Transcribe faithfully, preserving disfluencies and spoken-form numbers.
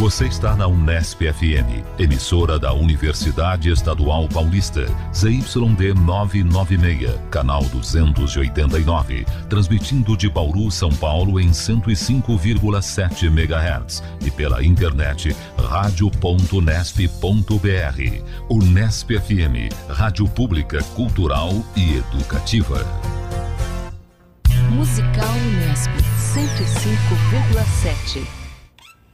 Você está na Unesp F M, emissora da Universidade Estadual Paulista, Z Y D novecentos e noventa e seis, canal duzentos e oitenta e nove, transmitindo de Bauru, São Paulo em cento e cinco vírgula sete megahertz e pela internet rádio ponto unesp ponto br. Unesp F M, rádio pública, cultural e educativa. Musical Unesp cento e cinco vírgula sete.